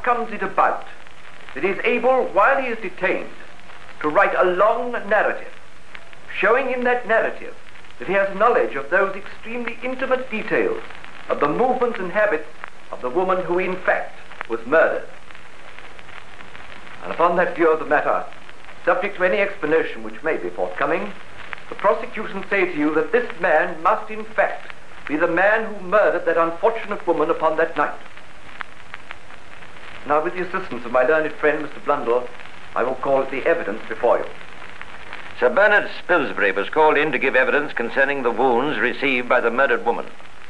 What comes it about that he is able, while he is detained, to write a long narrative, showing in that narrative that he has knowledge of those extremely intimate details of the movements and habits of the woman who in fact was murdered. And upon that view of the matter, subject to any explanation which may be forthcoming, the prosecution say to you that this man must in fact be the man who murdered that unfortunate woman upon that night. Now, with the assistance of my learned friend, Mr. Blundell, I will call the evidence before you. Sir Bernard Spilsbury was called in to give evidence concerning the wounds received by the murdered woman.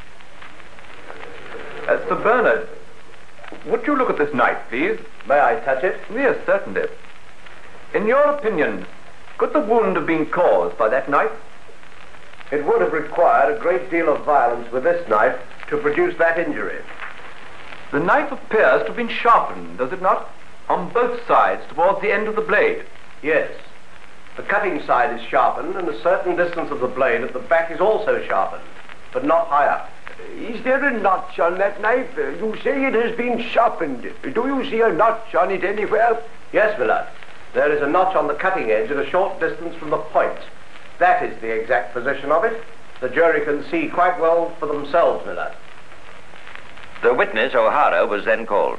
Sir Bernard, would you look at this knife, please? May I touch it? Yes, certainly. In your opinion, could the wound have been caused by that knife? It would have required a great deal of violence with this knife to produce that injury. The knife appears to have been sharpened, does it not? On both sides, towards the end of the blade. Yes. The cutting side is sharpened, and a certain distance of the blade at the back is also sharpened, but not higher. Is there a notch on that knife? You say it has been sharpened. Do you see a notch on it anywhere? Yes, Millard. There is a notch on the cutting edge at a short distance from the point. That is the exact position of it. The jury can see quite well for themselves, Millard. The witness, O'Hara, was then called.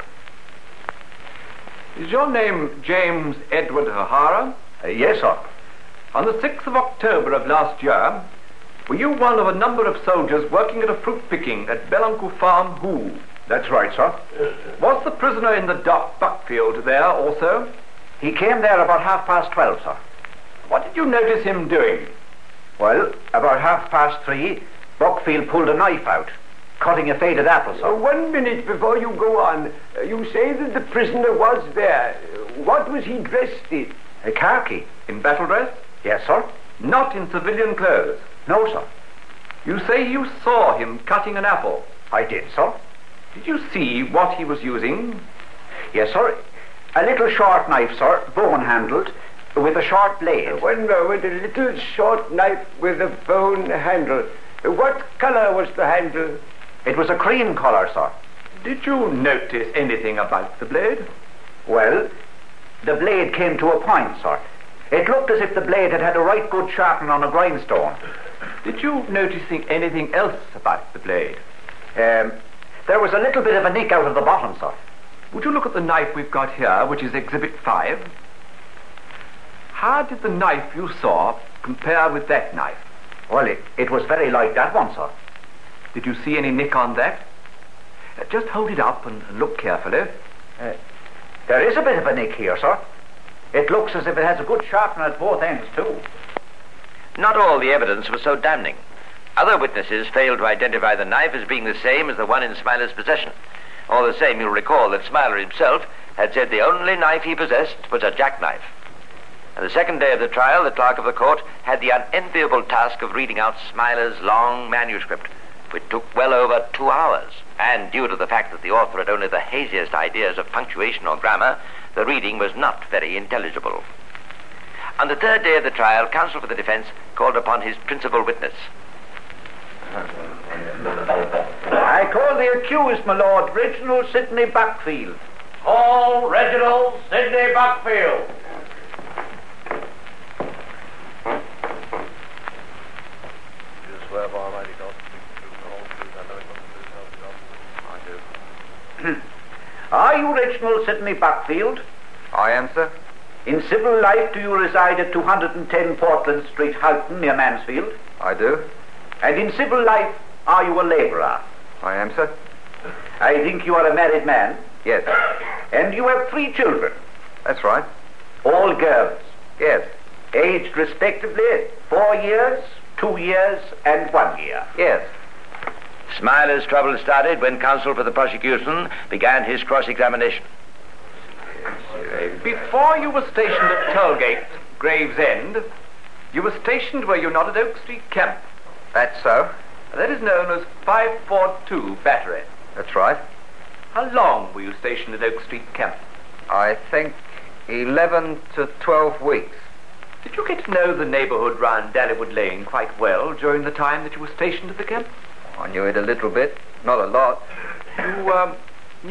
Is your name James Edward O'Hara? Yes, sir. On the 6th of October of last year, were you one of a number of soldiers working at a fruit picking at Beluncle Farm, Hoo? That's right, sir. Was the prisoner in the dock Buckfield there also? He came there about 12:30, sir. What did you notice him doing? Well, about 3:30, Buckfield pulled a knife out, cutting a faded apple, sir. 1 minute before you go on. You say that the prisoner was there. What was he dressed in? A khaki. In battle dress? Yes, sir. Not in civilian clothes? No, sir. You say you saw him cutting an apple? I did, sir. Did you see what he was using? Yes, sir. A little short knife, sir, bone-handled, with a short blade. 1 moment, a little short knife with a bone handle. What color was the handle? It was a cream color, sir. Did you notice anything about the blade? Well, the blade came to a point, sir. It looked as if the blade had had a right good sharpening on a grindstone. Did you notice anything else about the blade? There was a little bit of a nick out of the bottom, sir. Would you look at the knife we've got here, which is Exhibit 5? How did the knife you saw compare with that knife? Well, it was very like that one, sir. Did you see any nick on that? Just hold it up and look carefully. There is a bit of a nick here, sir. It looks as if it has a good sharpener at both ends, too. Not all the evidence was so damning. Other witnesses failed to identify the knife as being the same as the one in Smiler's possession. All the same, you'll recall that Smiler himself had said the only knife he possessed was a jackknife. On the second day of the trial, the clerk of the court had the unenviable task of reading out Smiler's long manuscript, which took well over 2 hours. And due to the fact that the author had only the haziest ideas of punctuation or grammar, the reading was not very intelligible. On the third day of the trial, counsel for the defense called upon his principal witness. I call the accused, my lord, Reginald Sidney Buckfield. Call Reginald Sidney Buckfield. You swear by Almighty God to speak the truth, the whole truth, and nothing but the truth, I do. Are you Reginald Sidney Buckfield? I am, sir. In civil life, do you reside at 210 Portland Street, Houghton, near Mansfield? I do. And in civil life, are you a labourer? I am, sir. I think you are a married man. Yes. And you have 3 children. That's right. All girls. Yes. Aged respectively 4 years, 2 years, and 1 year. Yes. Smiler's trouble started when counsel for the prosecution began his cross-examination. Before you were stationed at Tollgate, Gravesend, you were stationed, were you not, at Oak Street Camp? That's so. That is known as 542 Battery. That's right. How long were you stationed at Oak Street Camp? I think 11 to 12 weeks. Did you get to know the neighbourhood round Dallywood Lane quite well during the time that you were stationed at the camp? I knew it a little bit, not a lot.